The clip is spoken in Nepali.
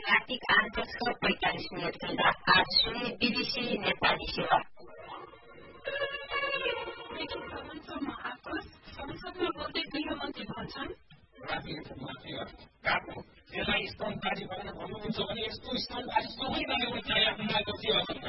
कार्तिक 8:45 बेला 8 शून्य BBC नेपाली सेवा। संसदमा बोल्दै गृहमन्त्री भन्छन् यसलाई स्तम्भकारी बनाउन भन्नुहुन्छ भने यस्तो स्तम्भकारी सबै नगर्नु चाहिए आफ्नो